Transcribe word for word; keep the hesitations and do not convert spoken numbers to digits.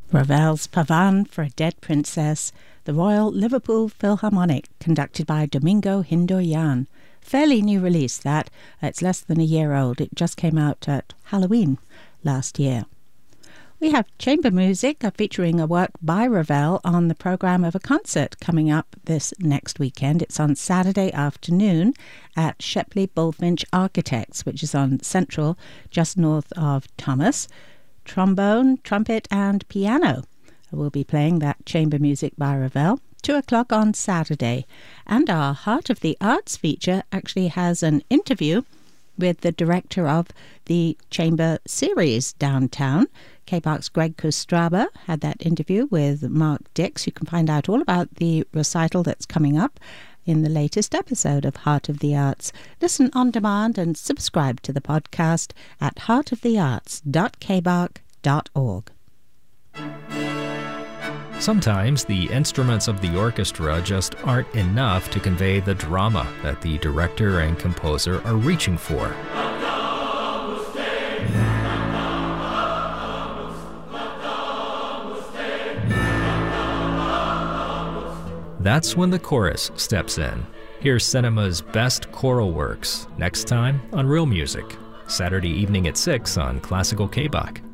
Ravel's Pavane for a Dead Princess, the Royal Liverpool Philharmonic, conducted by Domingo Hindoyan. Fairly new release, that. It's less than a year old. It just came out at Halloween last year. We have chamber music uh, featuring a work by Ravel on the programme of a concert coming up this next weekend. It's on Saturday afternoon at Shepley Bullfinch Architects, which is on Central, just north of Thomas. Trombone, trumpet and piano will be playing that chamber music by Ravel. Two o'clock on Saturday. And our Heart of the Arts feature actually has an interview with the director of the chamber series downtown. K-Park's Greg Kostraba had that interview with Mark Dix. You can find out all about the recital that's coming up in the latest episode of Heart of the Arts. Listen on demand and subscribe to the podcast at heart of the arts dot k bark dot org. Sometimes the instruments of the orchestra just aren't enough to convey the drama that the director and composer are reaching for. That's when the chorus steps in. Here's cinema's best choral works, next time on Real Music, Saturday evening at six on Classical K-Bach.